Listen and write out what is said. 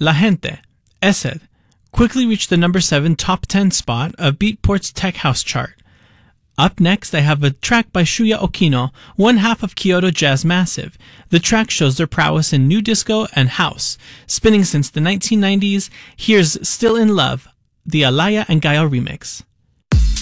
La Gente, Esed, quickly reached the number 7 top 10 spot of Beatport's Tech House chart. Up next, I have a track by Shuya Okino, one half of Kyoto Jazz Massive. The track shows their prowess in new disco and house. Spinning since the 1990s, here's Still in Love, the Alaya and Gaio remix.